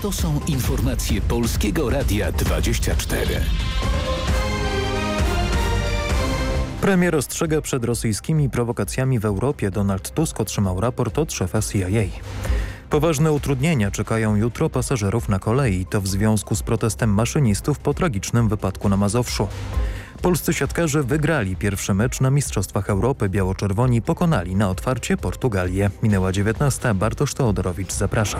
To są informacje Polskiego Radia 24. Premier ostrzega przed rosyjskimi prowokacjami w Europie. Donald Tusk otrzymał raport od szefa CIA. Poważne utrudnienia czekają jutro pasażerów na kolei. To w związku z protestem maszynistów po tragicznym wypadku na Mazowszu. Polscy siatkarze wygrali pierwszy mecz na Mistrzostwach Europy. Biało-czerwoni pokonali na otwarcie Portugalię. Minęła 19. Bartosz Teodorowicz, zapraszam.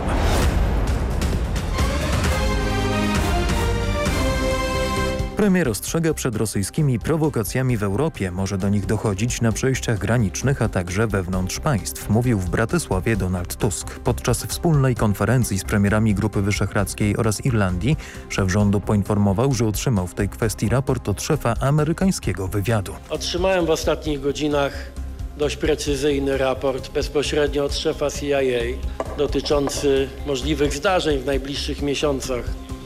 Premier ostrzega przed rosyjskimi prowokacjami w Europie. Może do nich dochodzić na przejściach granicznych, a także wewnątrz państw, mówił w Bratysławie Donald Tusk. Podczas wspólnej konferencji z premierami Grupy Wyszehradzkiej oraz Irlandii szef rządu poinformował, że otrzymał w tej kwestii raport od szefa amerykańskiego wywiadu. Otrzymałem w ostatnich godzinach dość precyzyjny raport bezpośrednio od szefa CIA dotyczący możliwych zdarzeń w najbliższych miesiącach.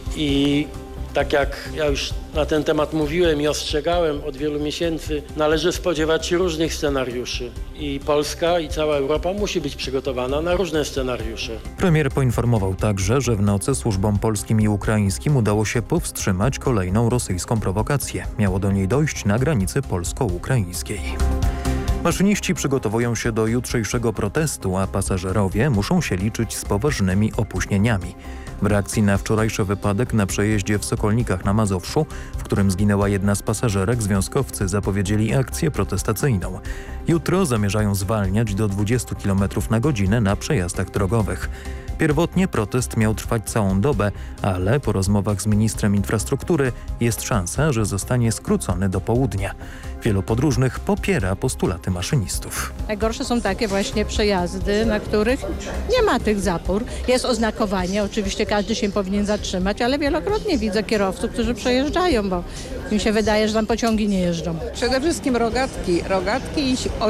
I tak jak ja już na ten temat mówiłem i ostrzegałem od wielu miesięcy, należy spodziewać się różnych scenariuszy. I Polska i cała Europa musi być przygotowana na różne scenariusze. Premier poinformował także, że w nocy służbom polskim i ukraińskim udało się powstrzymać kolejną rosyjską prowokację. Miało do niej dojść na granicy polsko-ukraińskiej. Maszyniści przygotowują się do jutrzejszego protestu, a pasażerowie muszą się liczyć z poważnymi opóźnieniami. W reakcji na wczorajszy wypadek na przejeździe w Sokolnikach na Mazowszu, w którym zginęła jedna z pasażerek, związkowcy zapowiedzieli akcję protestacyjną. Jutro zamierzają zwalniać do 20 km na godzinę na przejazdach drogowych. Pierwotnie protest miał trwać całą dobę, ale po rozmowach z ministrem infrastruktury jest szansa, że zostanie skrócony do południa. Wielu podróżnych popiera postulaty maszynistów. Najgorsze są takie właśnie przejazdy, na których nie ma tych zapór. Jest oznakowanie, oczywiście każdy się powinien zatrzymać, ale wielokrotnie widzę kierowców, którzy przejeżdżają, bo mi się wydaje, że tam pociągi nie jeżdżą. Przede wszystkim rogatki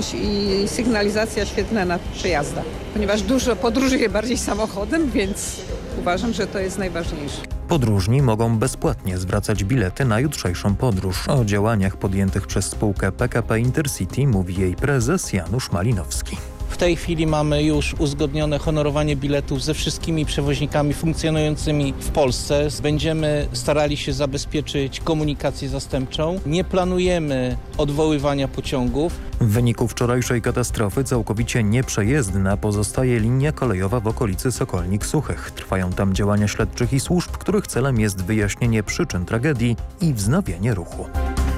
i sygnalizacja świetlna na przejazdach, ponieważ dużo podróżuję bardziej samochodem, więc uważam, że to jest najważniejsze. Podróżni mogą bezpłatnie zwracać bilety na jutrzejszą podróż. O działaniach podjętych przez spółkę PKP Intercity mówi jej prezes Janusz Malinowski. W tej chwili mamy już uzgodnione honorowanie biletów ze wszystkimi przewoźnikami funkcjonującymi w Polsce. Będziemy starali się zabezpieczyć komunikację zastępczą. Nie planujemy odwoływania pociągów. W wyniku wczorajszej katastrofy całkowicie nieprzejezdna pozostaje linia kolejowa w okolicy Sokolnik Suchych. Trwają tam działania śledczych i służb, których celem jest wyjaśnienie przyczyn tragedii i wznowienie ruchu.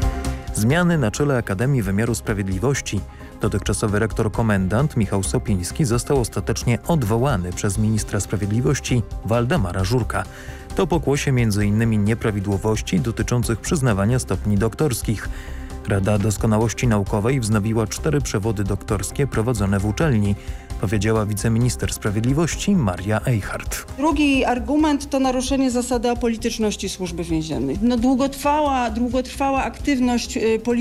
Zmiany na czele Akademii Wymiaru Sprawiedliwości. Dotychczasowy rektor komendant Michał Sopiński został ostatecznie odwołany przez ministra sprawiedliwości Waldemara Żurka. To pokłosie m.in. nieprawidłowości dotyczących przyznawania stopni doktorskich. Rada Doskonałości Naukowej wznowiła 4 przewody doktorskie prowadzone w uczelni, powiedziała wiceminister sprawiedliwości Maria Eichhardt. Drugi argument to naruszenie zasady apolityczności Służby Więziennej. Długotrwała aktywność polityków